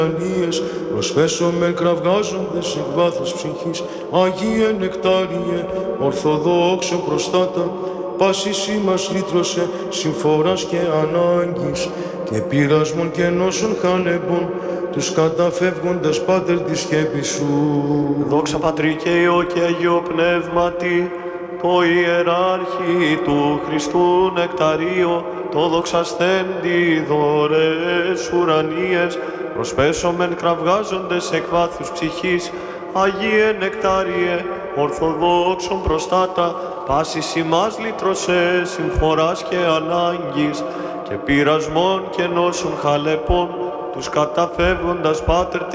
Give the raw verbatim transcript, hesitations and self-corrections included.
Ανίες, προσφέσομεν κραυγάζοντες εκ βάθους ψυχής, Αγίε Νεκτάριε, Ορθοδόξο προστάτα, πάσης ημάς λύτρωσε, συμφοράς και ανάγκης, και πειρασμών και νόσων χαλεπών, τους καταφεύγοντας Πάτερ της σκέπης σου. Δόξα Πατρί και Υιό και Αγίο Πνεύματι, το ιεράρχη του Χριστού Νεκταρίο, το δοξασθέντη δωρές ουρανίες, προσπέσομεν κραυγάζοντες εκ βάθους ψυχής, Αγίε Νεκτάριε, Ορθοδόξον προστάτα, πάσης ημάς λύτρωσε, συμφοράς και ανάγκης, και πειρασμών και νόσων χαλεπών, τους καταφεύγοντας Πάτερ